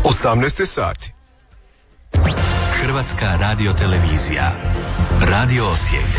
18 sati. Hrvatska radiotelevizija. Radio Osijek.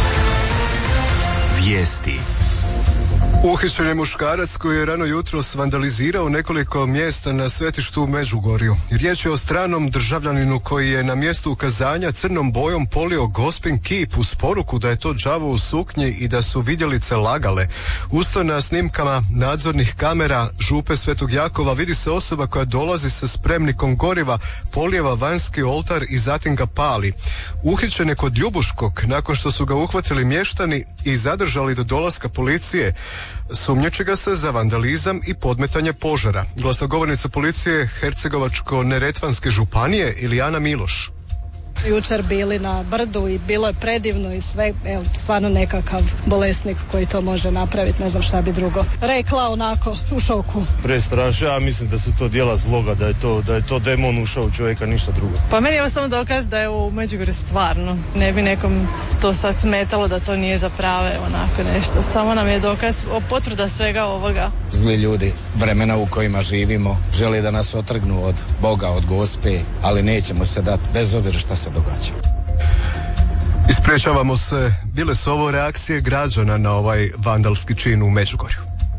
Vijesti. Uhićen je muškarac koji je rano jutros vandalizirao nekoliko mjesta na svetištu u Međugorju. Riječ je o stranom državljaninu koji je na mjestu ukazanja crnom bojom polio gospin kip uz poruku da je to đavo u suknji i da su vidjelice lagale. Usto na snimkama nadzornih kamera Župe Svetog Jakova vidi se osoba koja dolazi sa spremnikom goriva, polijeva vanjski oltar i zatim ga pali. Uhićen je kod Ljubuškog nakon što su ga uhvatili mještani i zadržali do dolaska policije. Sumnjiči ga se za vandalizam i podmetanje požara. Glasnogovornica policije Hercegovačko-neretvanske županije Ilijana Miloš. Jučer bili na brdu i bilo je predivno i sve, evo, stvarno nekakav bolesnik koji to može napraviti, ne znam šta bi drugo rekla, onako u šoku. Prestrašno, ja mislim da su to djela zloga, da je to demon ušao u čovjeka, ništa drugo. Pa meni je samo dokaz da je u Međugorju stvarno, ne bi nekom to sad smetalo da to nije za prave onako nešto, samo nam je dokaz, potvrda svega ovoga. Zli ljudi, vremena u kojima živimo, žele da nas otrgnu od Boga, od Gospe, ali nećemo se dati, bez obzira šta se događa. Ispričavamo se, bile su ovo reakcije građana na ovaj vandalski čin u Međugorju.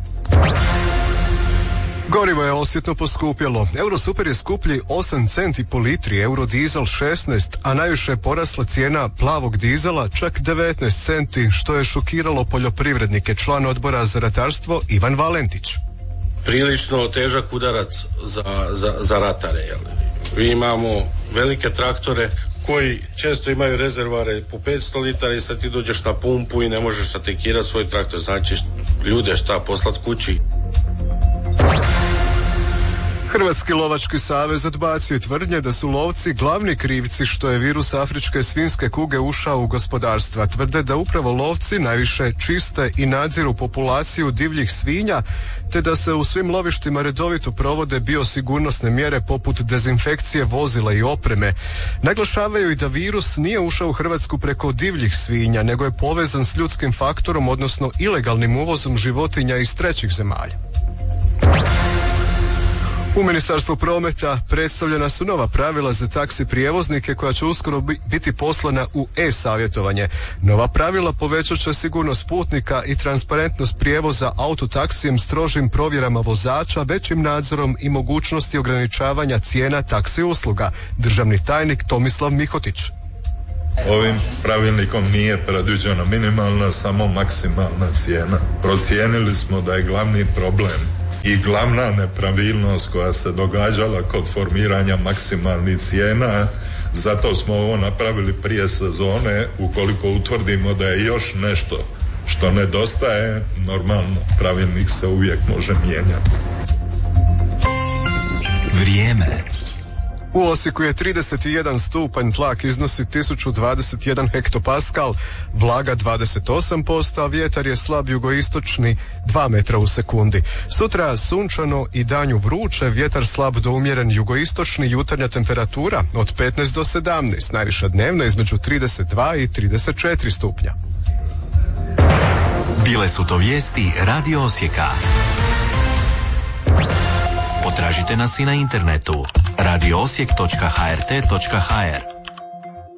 Gorivo je osjetno poskupjelo. Eurosuper je skuplji 8 centi po litri, eurodizel 16, a najviše je porasla cijena plavog dizela čak 19 centi, što je šokiralo poljoprivrednike. Član odbora za ratarstvo Ivan Valentić. Prilično težak udarac za ratare. Mi imamo velike traktore koji često imaju rezervare po 500 litara i sad ti dođeš na pumpu i ne možeš atekirati svoj traktor, znači ljude šta poslat kući. Hrvatski lovački savez odbacio tvrdnje da su lovci glavni krivci što je virus afričke svinjske kuge ušao u gospodarstva. Tvrde da upravo lovci najviše čiste i nadziru populaciju divljih svinja, te da se u svim lovištima redovito provode biosigurnosne mjere poput dezinfekcije vozila i opreme. Naglašavaju i da virus nije ušao u Hrvatsku preko divljih svinja, nego je povezan s ljudskim faktorom, odnosno ilegalnim uvozom životinja iz trećih zemalja. U Ministarstvu prometa predstavljena su nova pravila za taksi prijevoznike koja će uskoro biti poslana u e-savjetovanje. Nova pravila povećat će sigurnost putnika i transparentnost prijevoza autotaksijem, strožim provjerama vozača, većim nadzorom i mogućnosti ograničavanja cijena taksi usluga. Državni tajnik Tomislav Mihotić. Ovim pravilnikom nije predviđena minimalna, samo maksimalna cijena. Procijenili smo da je glavni problem i glavna nepravilnost koja se događala kod formiranja maksimalnih cijena, zato smo ovo napravili prije sezone. Ukoliko utvrdimo da je još nešto što nedostaje, normalno pravilnik se uvijek može mijenjati. Vrijeme. U Osijeku je 31 stupanj, tlak iznosi 1021 hektopaskal, vlaga 28%, a vjetar je slab jugoistočni 2 metra u sekundi. Sutra sunčano i danju vruće, vjetar slab do umjeren jugoistočni, jutarnja temperatura od 15 do 17, najviša dnevna između 32 i 34 stupnja. Bile su to vijesti Radio Osijeka. Potražite nas i na internetu radioosijek.hrt.hr.